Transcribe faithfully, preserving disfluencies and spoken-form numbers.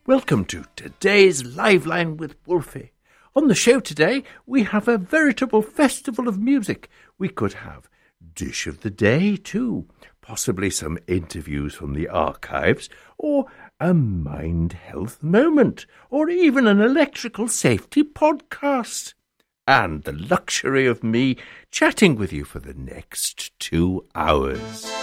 Welcome to today's Live Line with Wolfie. On the show today, we have a veritable festival of music. We could have Dish of the Day too, possibly some interviews from the archives, or a mind health moment, or even an electrical safety podcast. And the luxury of me chatting with you for the next two hours.